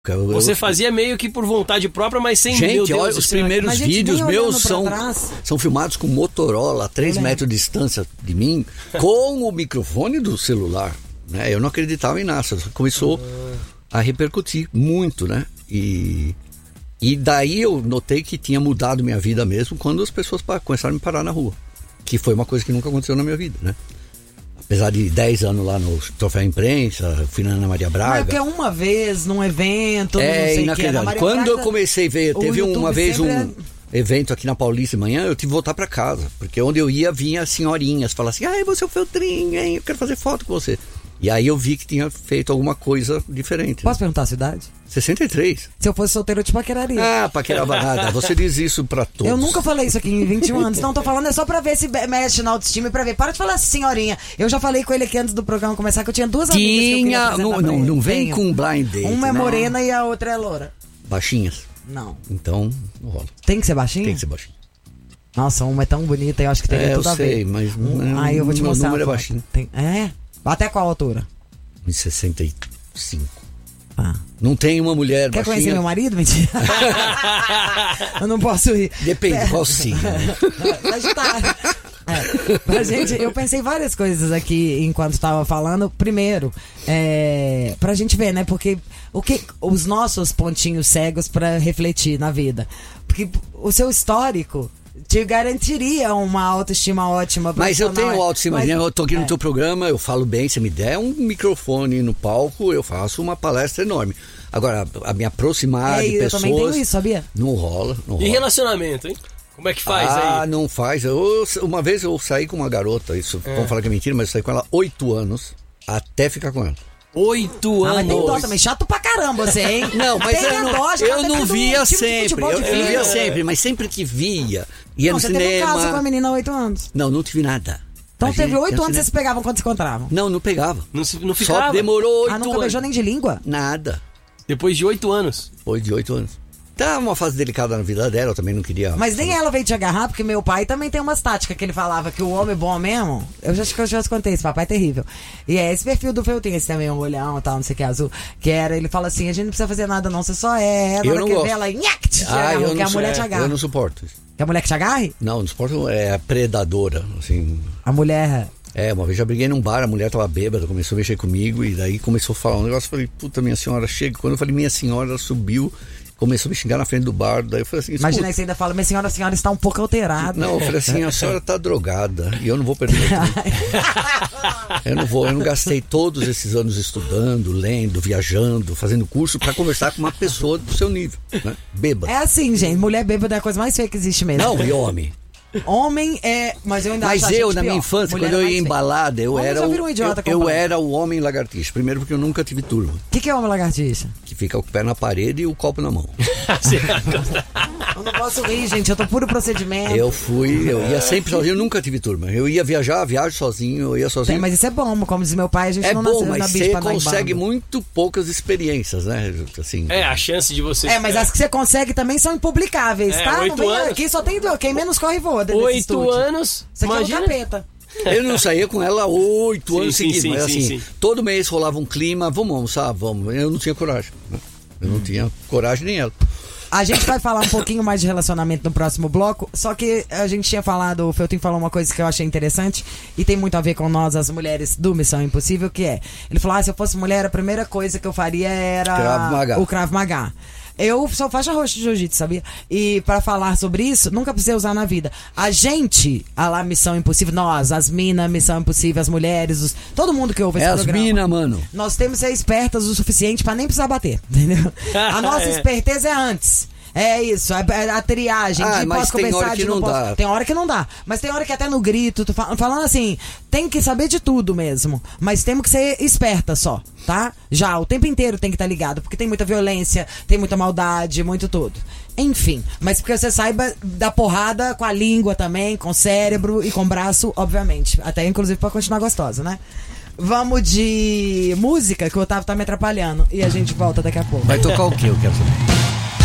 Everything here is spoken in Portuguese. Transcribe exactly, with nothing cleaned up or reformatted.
Eu, Você eu... fazia meio que por vontade própria, mas sem... Gente, meu Deus, olha, os primeiros vídeos meus são, são filmados com Motorola a três metros de distância de mim, com o microfone do celular, né? Eu não acreditava em nada, começou uhum. a repercutir muito, né? E, e daí eu notei que tinha mudado minha vida mesmo quando as pessoas começaram a me parar na rua, que foi uma coisa que nunca aconteceu na minha vida, né? Apesar de dez anos lá no Troféu Imprensa, fui na Ana Maria Braga. Mas porque uma vez, num evento, é, não sei inacreditável. Quando Braga, eu comecei a ver, teve uma vez um é... evento aqui na Paulista de manhã, eu tive que voltar pra casa. Porque onde eu ia, vinha senhorinhas, falavam assim, ai, você é o Feltrinho, hein? Eu quero fazer foto com você. E aí eu vi que tinha feito alguma coisa diferente. Posso né? perguntar a cidade? sessenta e três. Se eu fosse solteiro, eu te paqueraria. Ah, paquerava nada. Você diz isso pra todos. Eu nunca falei isso aqui em vinte e um anos. Não, tô falando é só pra ver se mexe na autoestima e pra ver. Para de falar senhorinha. Eu já falei com ele aqui antes do programa começar que eu tinha duas tinha, amigas que eu queria não, não, não vem Tenho. com blind date. Uma é não. morena e a outra é loura. Baixinhas? Não. Então, não rola. Tem que ser baixinha? Tem que ser baixinha. Nossa, uma é tão bonita, eu acho que teria é, tudo a ver. Eu sei, mas um, aí eu vou te meu mostrar. número é baixinho. Tem, é? Até qual altura? Em sessenta e cinco. Ah. Não tem uma mulher Quer baixinha... conhecer meu marido? Mentira. Eu não posso ir. Depende, é. qual sim. Sagitário. É, pra gente, eu pensei várias coisas aqui enquanto estava falando. Primeiro, é, pra gente ver, né? Porque o que, os nossos pontinhos cegos pra refletir na vida. Porque o seu histórico te garantiria uma autoestima ótima. Mas eu tenho autoestima, mas, eu tô aqui no é. teu programa, eu falo bem, se me der um microfone no palco, eu faço uma palestra enorme. Agora, a me aproximar é, de eu pessoas... Eu também tenho isso, sabia? Não rola, não rola. E relacionamento, hein? Como é que faz ah, aí? Ah, não faz. Eu, uma vez eu saí com uma garota, isso, é. vamos falar que é mentira, mas eu saí com ela oito anos, até ficar com ela. Oito ah, anos. Mas tem dó também, chato pra caramba você, hein? Não, mas tem eu não, dó, eu não via tipo sempre. Eu, eu via sempre, mas sempre que via, ia não, no você cinema. Você teve um caso com a menina há oito anos? Não, não tive nada. Então a teve oito anos, vocês se pegavam quando se encontravam? Não, não pegava. Não, não ficava? Só demorou oito anos. Ah, nunca beijou nem de língua? Nada. Depois de oito anos? Depois de oito anos. Tá uma fase delicada na vida dela, eu também não queria... Mas nem ela veio te agarrar, porque meu pai também tem umas táticas que ele falava que o homem bom mesmo... Eu já acho que eu já te contei, esse papai é terrível. E é esse perfil do Feltrinho, esse também, um olhão e tal, não sei o que, azul. Que era, ele fala assim, a gente não precisa fazer nada não, você só é... Eu não gosto. Ela, nhac, te ah, agarra, eu que a não, mulher é, te agarra. Eu não suporto isso. Que a mulher que te agarre? Não, não suporto, é predadora, assim... A mulher... É, uma vez já briguei num bar, a mulher tava bêbada, começou a mexer comigo e daí começou a falar um negócio, eu falei, puta, minha senhora, chega. Quando eu falei, minha senhora, ela subiu... Começou a me xingar na frente do bar, daí eu falei assim... Imagina aí, você ainda fala, minha senhora, a senhora está um pouco alterada. Não, eu falei assim, a senhora está drogada e eu não vou perder tempo. Eu não vou, eu não gastei todos esses anos estudando, lendo, viajando, fazendo curso para conversar com uma pessoa do seu nível, né? Bêbada. É assim, gente, mulher bêbada é a coisa mais feia que existe mesmo. Não, e homem? Homem é... Mas eu ainda Mas acho eu, a na minha pior. infância, Mulher quando é eu ia em balada, eu homem era já o, virou um idiota eu, eu era o homem lagartixa. Primeiro porque eu nunca tive turma. O que, que é homem lagartixa? Que fica com o pé na parede e o copo na mão. Eu não posso rir, gente, eu tô puro procedimento. Eu fui, eu ia sempre sozinho, eu nunca tive turma. Eu ia viajar, viajo sozinho, eu ia sozinho. Tem, mas isso é bom, como diz meu pai, a gente é não bom, nasceu na mas bicha você pra dar consegue em bando. muito poucas experiências, né? Assim, é, a chance de você... É, mas as que você consegue também são impublicáveis, é, tá? Não vem anos. aqui, só tem quem menos corre voa. Oito anos? Isso aqui imagina. É um capeta. Eu não saía com ela oito anos sim, seguidos, sim, mas sim, assim, sim. todo mês rolava um clima, vamos almoçar, vamos. Eu não tinha coragem, né? Eu não tinha coragem nem ela. A gente vai falar um pouquinho mais de relacionamento no próximo bloco, só que a gente tinha falado, o Feltrinho falou uma coisa que eu achei interessante e tem muito a ver com nós, as mulheres do Missão Impossível, que é, ele falou, ah, se eu fosse mulher, a primeira coisa que eu faria era Krav Maga. o Krav Maga. Eu sou faixa roxa de jiu-jitsu, sabia? E pra falar sobre isso, nunca precisei usar na vida. A gente, a lá Missão Impossível, nós, as minas, Missão Impossível, as mulheres, os, todo mundo que ouve é esse as programa. mina, mano. Nós temos que ser espertas o suficiente pra nem precisar bater, entendeu? A nossa é. esperteza é antes. É isso, é a triagem. Ah, de mas posso tem conversar, hora que de não posso... dá. Tem hora que não dá. Mas tem hora que até no grito, tô fal- falando assim, tem que saber de tudo mesmo. Mas temos que ser esperta só, tá? Já, o tempo inteiro tem que estar ligado, porque tem muita violência, tem muita maldade, muito tudo. Enfim, mas porque você saiba dar porrada com a língua também, com o cérebro e com o braço, obviamente. Até inclusive pra continuar gostosa, né? Vamos de música, que o Otávio tá me atrapalhando. E a gente volta daqui a pouco. Vai tocar o que eu quero saber?